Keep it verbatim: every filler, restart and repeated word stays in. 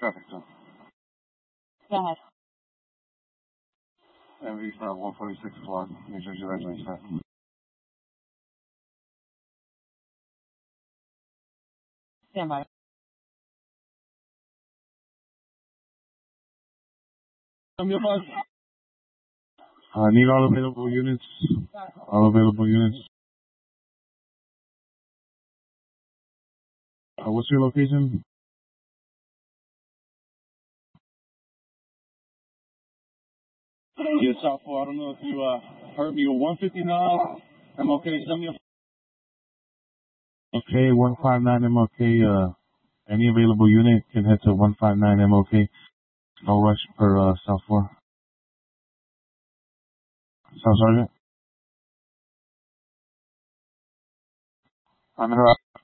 Traffic zone. Go ahead. M V for one forty-six Clark, New Jersey residence. Stand by. I'm your bus. I need all available units. All available units. Uh, what's your location? Yes, South four. I don't know if you uh, heard me. one fifty now. I'm okay. Send me a... Okay, one five nine M L K. Uh, any available unit can head to one five nine M L K. No rush per uh, South four. South Sergeant. I'm in her